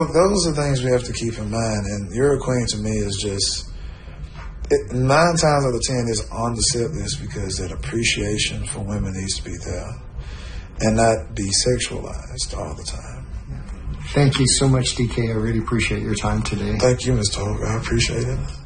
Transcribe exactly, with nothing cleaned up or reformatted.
Those are things we have to keep in mind, and You're a Queen to me is just, it, nine times out of ten is on the set list because that appreciation for women needs to be there and not be sexualized all the time. Thank you so much, D K. I really appreciate your time today. Thank you, Mister Hogue. I appreciate it.